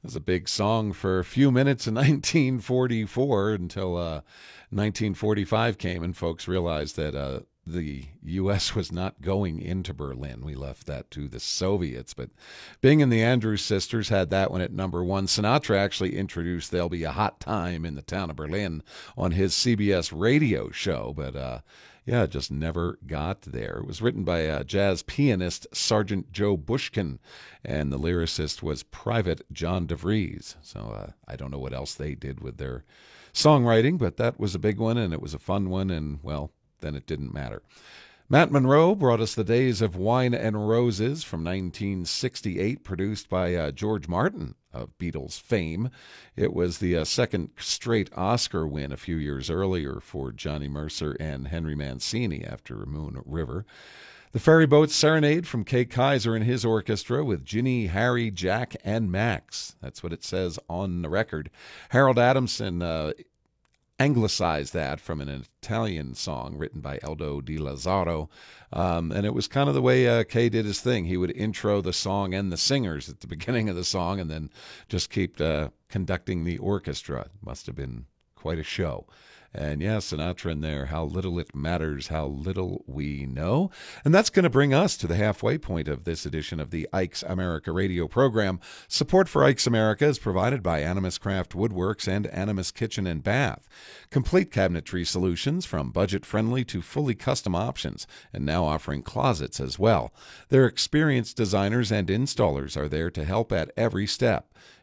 was a big song for a few minutes in 1944 until 1945 came and folks realized that the U.S. was not going into Berlin. We left that to the Soviets. But Bing and the Andrews Sisters had that one at number one. Sinatra actually introduced There'll Be a Hot Time in the Town of Berlin on his CBS radio show. But yeah, it just never got there. It was written by jazz pianist Sergeant Joe Bushkin, and the lyricist was Private John DeVries. So I don't know what else they did with their songwriting, but that was a big one, and it was a fun one, and, well, then it didn't matter. Matt Monroe brought us The Days of Wine and Roses from 1968, produced by George Martin of Beatles fame. It was the second straight Oscar win a few years earlier for Johnny Mercer and Henry Mancini after Moon River. The Ferry Boat Serenade from Kay Kaiser and his orchestra with Ginny, Harry, Jack, and Max. That's what it says on the record. Harold Adamson anglicized that from an Italian song written by Aldo Di Lazzaro. And it was kind of the way Kay did his thing. He would intro the song and the singers at the beginning of the song and then just keep conducting the orchestra. Must have been quite a show. And yeah, Sinatra in there, how little it matters, how little we know. And that's going to bring us to the halfway point of this edition of the Ike's America radio program. Support for Ike's America is provided by Animus Craft Woodworks and Animus Kitchen and Bath. Complete cabinetry solutions from budget-friendly to fully custom options, and now offering closets as well. Their experienced designers and installers are there to help at every step.